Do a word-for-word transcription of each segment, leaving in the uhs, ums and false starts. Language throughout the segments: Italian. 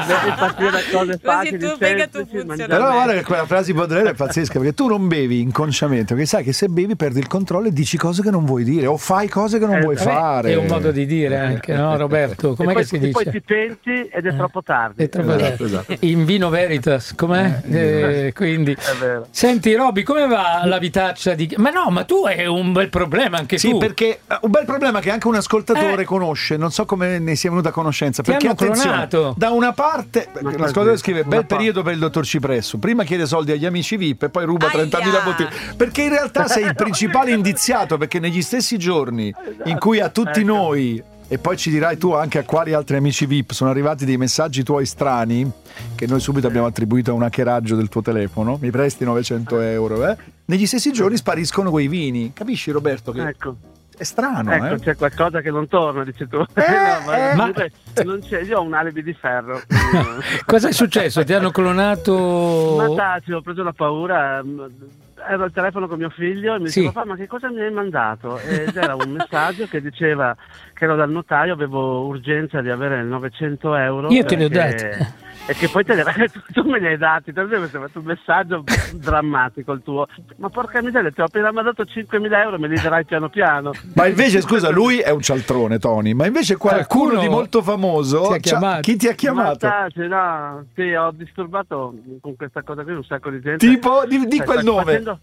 e partire da cose facili, tu vega tu funziona. Però guarda che quella frase di Baudelaire è pazzesca, perché tu non bevi inconsciamente, perché sai che se bevi perdi il controllo e dici cose che non vuoi dire o fai cose che non Eh, vuoi beh, fare. È un modo di dire anche, no Roberto? Com'è E poi, che si e dice? poi ti penti ed è troppo tardi. È troppo Esatto, tardi. In vino veritas, com'è? Eh, quindi È vero. senti Roby, come va la vitaccia di... Ma no, ma tu hai un bel problema anche Sì, tu. perché eh, un bel problema che anche un ascoltatore Eh. conosce, non so come ne sia venuto a conoscenza. Ti Perché hanno attenzione, clonato. da una parte Ma l'ascoltatore così, scrive una bel pa- periodo per il dottor Cipresso, prima chiede soldi agli amici V I P e poi ruba Aia. trentamila bottiglie, perché in realtà sei il principale indiziato, perché negli stessi giorni in cui a tutti Ecco. noi, e poi ci dirai tu anche a quali altri amici V I P sono arrivati dei messaggi tuoi strani che noi subito abbiamo attribuito a un hackeraggio del tuo telefono, mi presti novecento euro, eh? Negli stessi giorni spariscono quei vini, capisci Roberto che Ecco. è strano, Ecco, eh? c'è qualcosa che non torna, dici tu. No, eh, ma, ma- non c'è, io ho un alibi di ferro. quindi no. Cosa è successo? Ti hanno clonato? Ma taci, ho preso la paura. mh, Ero al telefono con mio figlio e mi Sì. diceva: papà, ma che cosa mi hai mandato? Ed era un messaggio che diceva che ero dal notaio, avevo urgenza di avere novecento euro. Io te li ho perché- dati. E che poi te li tu, tu me li hai dati, te mi sembra un messaggio drammatico il tuo. Ma porca miseria, ti ho appena mandato cinquemila euro, me li darai piano piano. Ma invece, scusa, lui è un cialtrone, Tony, ma invece qualcuno, Qualcuno di molto famoso, ti ha c'ha- chiamato? chi ti ha chiamato? Ma taci, no, sì, ho disturbato con questa cosa qui un sacco di gente. Tipo, di, di Sai, quel fac- nome. Facendo,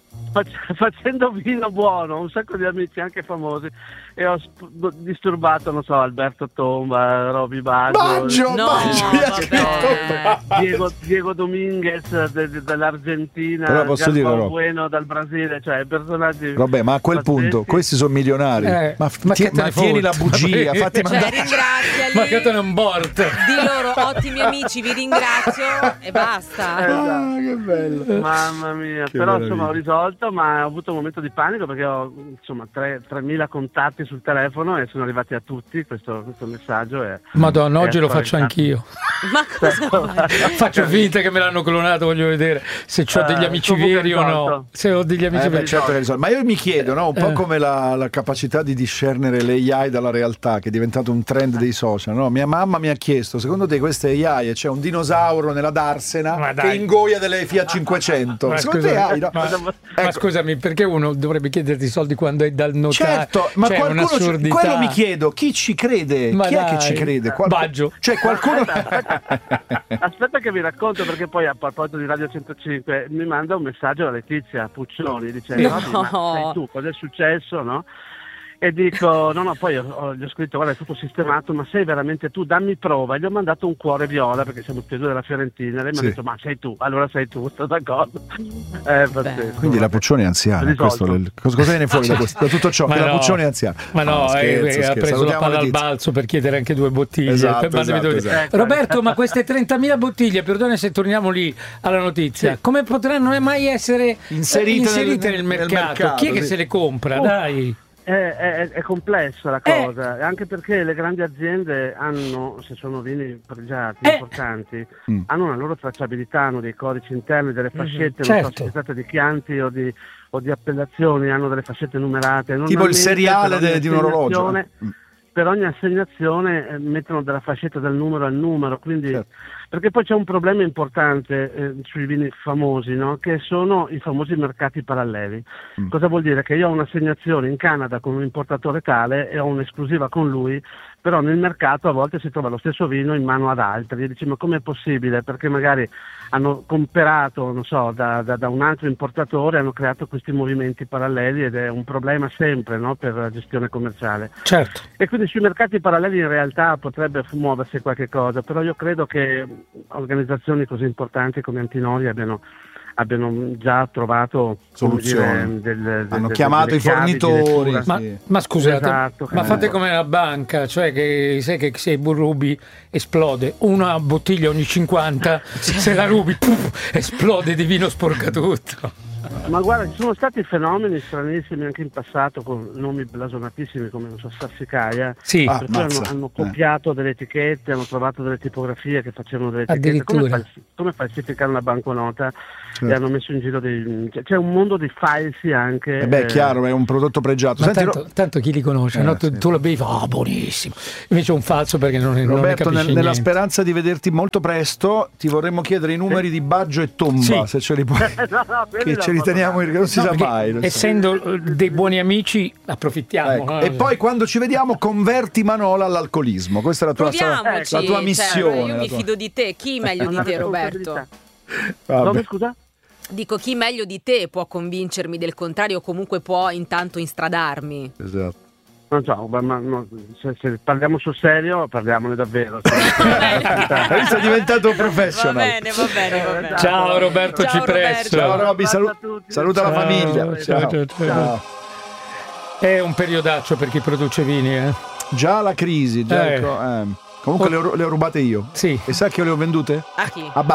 fac- facendo vino buono, un sacco di amici anche famosi, e ho sp- disturbato, non so, Alberto Tomba, Roby Baggio, Baggio, No, Baggio, mi ha vabbè. scritto. Diego, Diego Dominguez de- de- dall'Argentina, Però posso dire, Galvão Rob- Bueno dal Brasile, cioè personaggi. Vabbè, ma a quel pazzeschi. punto, questi sono milionari. Eh, ma ma ti- che te ma ne tieni la fotte? bugia, fatti Cioè, mandare. ringraziali. Ma che te ne un bort. Di loro, ottimi amici, vi ringrazio e basta. Eh, Ah, che bello. Mamma mia, Che però meraviglia. insomma ho risolto, ma ho avuto un momento di panico perché ho insomma tre- tremila contatti sul telefono e sono arrivati a tutti questo, questo messaggio. E, Madonna, oggi è lo faccio spaventato. anch'io. Ma cosa fai? Faccio finta che me l'hanno clonato, voglio vedere se ho degli Eh, amici comunque veri o no. risolto. Se ho degli amici Eh, beh, veri. certo che risolve. Ma io mi chiedo, no? Un po' Eh. come la, la capacità di discernere l'A I dalla realtà, che è diventato un trend dei social, no? Mia mamma mi ha chiesto: secondo te queste A I, e c'è un dinosauro nella Darsena Ma che dai. ingoia delle Fiat cinquecento? Ma, Secondo te scusami, A I, no? ma- ma Ecco. scusami, perché uno dovrebbe chiederti soldi quando è dal notaio? Certo, ma Cioè, qualcuno ci- un'assurdità. quello mi chiedo, chi ci crede? Ma chi è dai. che ci crede? Baggio. Cioè qualcuno Aspetta, aspetta, aspetta che vi racconto, perché poi a proposito di Radio centocinque mi manda un messaggio da Letizia Puccioni dicendo: No. "Roby, ma sei tu, cosa è successo?" No? E dico: no no, poi ho- ho- gli ho scritto: guarda, è tutto sistemato, ma sei veramente tu, dammi prova. E gli ho mandato un cuore viola, perché siamo tutti e due della Fiorentina, e lei mi Sì. ha detto: ma sei tu, allora sei tu, sto d'accordo. Eh, pazzesco. Quindi la Puccioni è anziana, Risolto. questo, le- cosa, cosa viene fuori da, questo, da tutto ciò? Ma Che la no. Puccioni è anziana. Ma no, scherzo, eh, eh, scherzo. ha preso la Salutiamo palla al Letizia. balzo per chiedere anche due bottiglie. Esatto, Ma esatto, devo dire- esatto. Roberto, ma queste trentamila bottiglie, perdona se torniamo lì alla notizia, come potranno mai essere Inserite inserite nel- nel, nel mercato? mercato, Chi è che sì. se le compra? Oh. Dai. È, è- è complessa la Eh. cosa, anche perché le grandi aziende hanno, se sono vini pregiati, Eh. importanti, Mm. hanno una loro tracciabilità, hanno dei codici interni, delle fascette, non certo. so se si tratta di chianti o di, o di appellazioni, hanno delle fascette numerate. Tipo il Normalmente seriale per ogni de- di un orologio. assegnazione- Mm. Per ogni assegnazione eh, mettono della fascetta dal numero al numero, quindi Certo. perché poi c'è un problema importante eh, sui vini famosi, no? Che sono i famosi mercati paralleli. Mm. Cosa vuol dire? Che io ho un'assegnazione in Canada con un importatore tale e ho un'esclusiva con lui, però nel mercato a volte si trova lo stesso vino in mano ad altri, e dici: ma com'è possibile? Perché magari hanno comperato, non so, da, da- da un altro importatore, hanno creato questi movimenti paralleli, ed è un problema sempre, no? Per la gestione commerciale. Certo. E quindi sui mercati paralleli in realtà potrebbe fu- muoversi qualche cosa, però io credo che organizzazioni così importanti come Antinori abbiano, abbiano già trovato come Soluzioni. dire, del- Hanno del- chiamato delle i chiavi di fornitori. lettura. Ma, Sì. ma scusate, Esatto, ma eh. fate come la banca, cioè che sai che se rubi esplode una bottiglia ogni cinquanta, se la rubi puff, esplode di vino, sporca tutto. Ma guarda, ci sono stati fenomeni stranissimi anche in passato con nomi blasonatissimi come non so Sassicaia, Sì. Ah, per cui hanno, mazza. hanno copiato delle etichette, hanno trovato delle tipografie che facevano delle etichette. Addirittura. Come, falsi- come falsificare una banconota? Certo. E hanno messo in giro dei. C'è, c'è un mondo di falsi anche. Eh beh, eh, chiaro, è un prodotto pregiato. Ma Senti, tanto, tanto chi li conosce, Eh, no? tu, sì. tu lo bevi, ah, buonissimo. Invece è un falso perché non, non ne Roberto, capisci nel- nella niente. speranza di vederti molto presto, ti vorremmo chiedere i numeri di Baggio e Tomba, Sì. se ce li puoi. no, no, quelli che non ce li posso teniamo, fare. perché non si No, sa perché mai. non so. essendo eh, dei buoni amici, approfittiamo. Ecco. no? E poi quando ci vediamo converti Manola all'alcolismo. Questa è la tua, Proviamoci. la tua cioè, missione. io la mi tua- fido di te. Chi meglio È di una te, Roberto? responsabilità. Vabbè. Come, scusa? Dico, chi meglio di te può convincermi del contrario o comunque può intanto instradarmi? Esatto. Non so, ma, ma- no, se, se parliamo sul serio, parliamone davvero. Hai visto, è diventato Va professional. bene, va bene, va bene. Ciao Roberto Ciao, Cipresso. Ciao Roberto. Robby, salu- Ciao a tutti. saluta la Ciao, famiglia. ciao, ciao, ciao. È un periodaccio per chi produce vini, eh? Già la crisi, già Eh. ecco, eh. Comunque le ho, le ho rubate io. Sì. E sai che le ho vendute? A chi? A